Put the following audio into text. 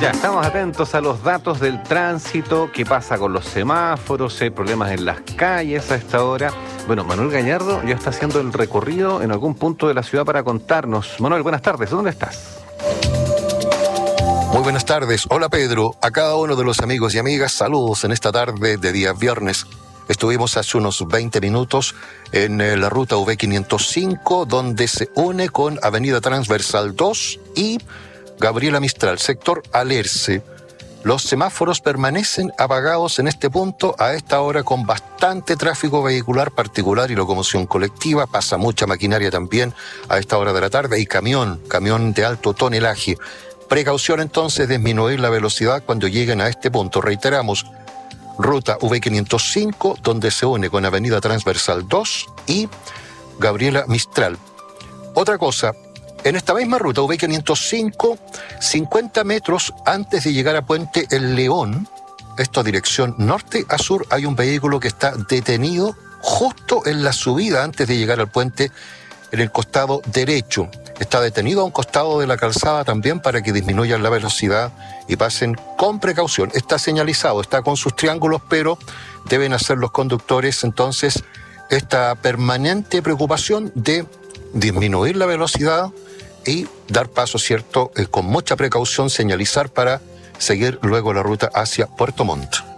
Ya, estamos atentos a los datos del tránsito, qué pasa con los semáforos, si hay problemas en las calles a esta hora. Bueno, Manuel Gallardo ya está haciendo el recorrido en algún punto de la ciudad para contarnos. Manuel, buenas tardes, ¿dónde estás? Muy buenas tardes. Hola Pedro, a cada uno de los amigos y amigas, saludos en esta tarde de día viernes. Estuvimos hace unos 20 minutos en la ruta V505, donde se une con Avenida Transversal 2 y Gabriela Mistral, sector Alerce. Los semáforos permanecen apagados en este punto a esta hora con bastante tráfico vehicular particular y locomoción colectiva. Pasa mucha maquinaria también a esta hora de la tarde y camión de alto tonelaje. Precaución entonces de disminuir la velocidad cuando lleguen a este punto. Reiteramos, ruta V505, donde se une con Avenida Transversal 2 y Gabriela Mistral. Otra cosa, en esta misma ruta V505, 50 metros antes de llegar a Puente El León, esto a dirección norte a sur, hay un vehículo que está detenido justo en la subida antes de llegar al puente en el costado derecho. Está detenido a un costado de la calzada también para que disminuyan la velocidad y pasen con precaución. Está señalizado, está con sus triángulos, pero deben hacer los conductores entonces esta permanente preocupación de disminuir la velocidad y dar paso, ¿cierto? Con mucha precaución, señalizar para seguir luego la ruta hacia Puerto Montt.